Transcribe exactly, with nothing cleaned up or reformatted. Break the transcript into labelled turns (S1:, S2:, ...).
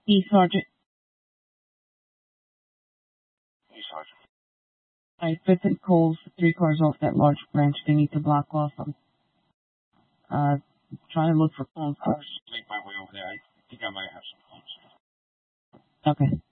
S1: E, Sergeant.
S2: Hey, Sergeant.
S1: I Fifth and Cole's three cars off that large branch. They need to block off them. Uh, trying to look for phone
S2: I'll
S1: calls.
S2: just make my way over there. I think I might have some phones.
S1: Okay.